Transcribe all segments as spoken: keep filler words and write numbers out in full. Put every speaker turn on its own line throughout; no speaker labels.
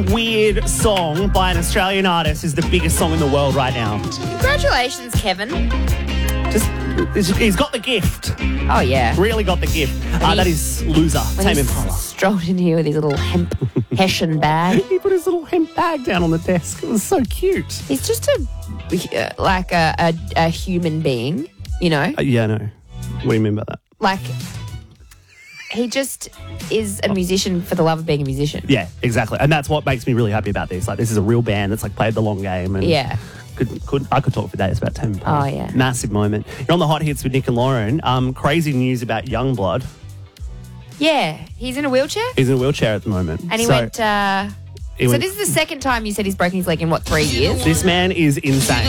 weird song by an Australian artist is the biggest song in the world right now.
Congratulations, Kevin.
Just, he's got the gift.
Oh, yeah.
Really got the gift. Uh, that is Loser, Tame Impala.
Strolled in here with his little hemp Hessian bag.
He put his little hemp bag down on the desk. It was so cute.
He's just a uh, like a, a, a human being, you know?
Uh, yeah, no. What do you mean by that?
Like, he just is a musician for the love of being a musician.
Yeah, exactly. And that's what makes me really happy about this. Like, this is a real band that's like played the long game. And
yeah.
Could, could, I could talk for days about Tame Impala.
Oh, yeah.
Massive moment. You're on the hot hits with Nick and Lauren. Um, crazy news about Youngblood.
Yeah. He's in a wheelchair?
He's in a wheelchair at the moment.
And he
so,
went... Uh,
he
so
went,
this is the second time you said he's broken his leg in, what, three years?
This man is insane.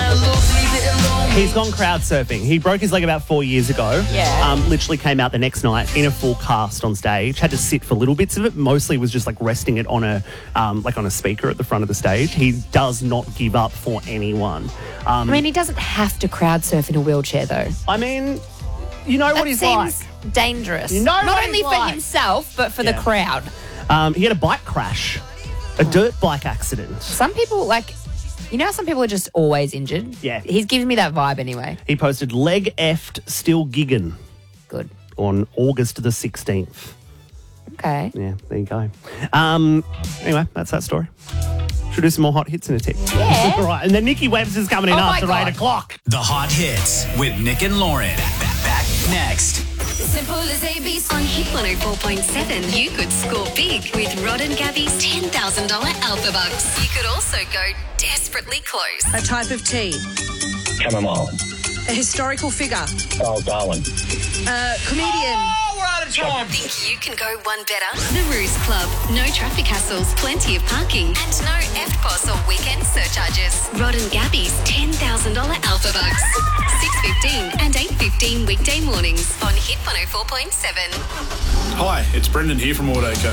He's gone crowd surfing. He broke his leg about four years ago.
Yeah.
Um, literally came out the next night in a full cast on stage. Had to sit for little bits of it. Mostly was just like resting it on a um, like on a speaker at the front of the stage. He does not give up for anyone. Um,
I mean, he doesn't have to crowd surf in a wheelchair, though.
I mean, you know
that
what he's like.
seems dangerous.
You know
Not
what
only
he's
for
like.
himself, but for
Yeah.
the crowd.
Um, he had a bike crash, a dirt bike accident.
Some people, like, you know how some people are just always injured?
Yeah.
He's giving me that vibe anyway.
He posted leg effed, still giggin'
Good.
on August the sixteenth.
Okay.
Yeah, there you go. Um, anyway, that's that story. Should do some more hot hits in a tip.
Yeah.
All right, and then Nikki Webster's coming in
Oh my
after
God.
eight o'clock.
The hot hits with Nick and Lauren. Back, back next.
Simple as A B C. On Hit one oh four point seven, you could score big with Rod and Gabby's ten thousand dollars Alpha Bucks. You could also go desperately close.
A type of tea.
Chamomile.
A historical figure.
Oh, Darwin.
A comedian.
Think you can go one better? The Ruse Club. No traffic hassles, plenty of parking, and no F P O S or weekend surcharges. Rod and Gabby's ten thousand dollars Alpha Bucks. six fifteen and eight fifteen weekday mornings on Hit one oh four point seven.
Hi, it's Brendan here from Autoco.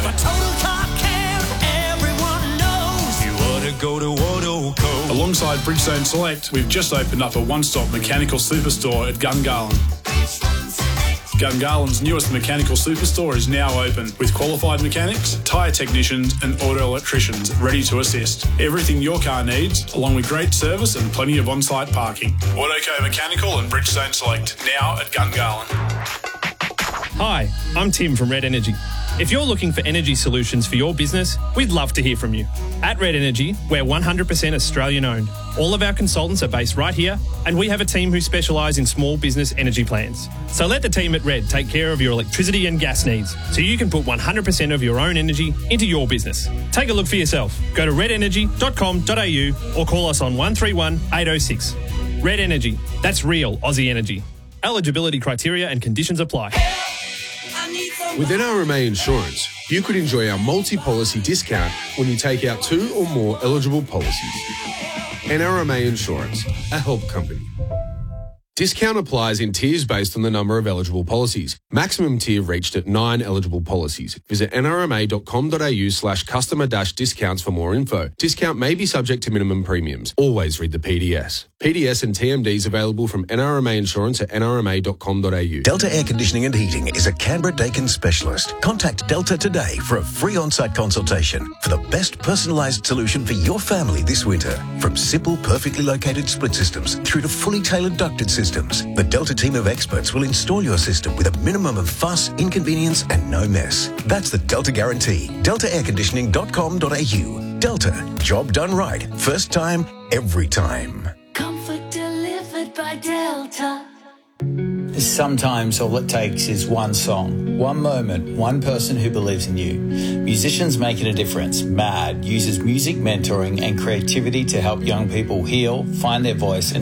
Go to Autoco.
Alongside Bridgestone Select, we've just opened up a one-stop mechanical superstore at Gungahlin. Gungahlin's newest mechanical superstore is now open with qualified mechanics, tyre technicians and auto electricians ready to assist. Everything your car needs, along with great service and plenty of on-site parking. Autoco Mechanical and Bridgestone Select, now at Gungahlin.
Hi, I'm Tim from Red Energy. If you're looking for energy solutions for your business, we'd love to hear from you. At Red Energy, we're one hundred percent Australian owned. All of our consultants are based right here, and we have a team who specialise in small business energy plans. So let the team at Red take care of your electricity and gas needs, so you can put one hundred percent of your own energy into your business. Take a look for yourself. Go to red energy dot com dot a u or call us on one three one, eight oh six. Red Energy, that's real Aussie energy. Eligibility criteria and conditions apply.
With N R M A Insurance, you could enjoy our multi-policy discount when you take out two or more eligible policies. N R M A Insurance, a help company. Discount applies in tiers based on the number of eligible policies. Maximum tier reached at nine eligible policies. Visit n r m a dot com dot a u slash customer dash discounts for more info. Discount may be subject to minimum premiums. Always read the P D S. P D S and T M Ds available from N R M A Insurance at n r m a dot com dot a u.
Delta Air Conditioning and Heating is a Canberra-Dakin specialist. Contact Delta today for a free on-site consultation for the best personalised solution for your family this winter. From simple, perfectly located split systems through to fully tailored ducted systems, the Delta team of experts will install your system with a minimum of fuss, inconvenience and no mess. That's the Delta guarantee. delta air conditioning dot com dot a u. Delta. Job done right. First time, every time.
Comfort delivered by Delta.
Sometimes all it takes is one song, one moment, one person who believes in you. Musicians Making a Difference, MAD, uses music mentoring and creativity to help young people heal, find their voice and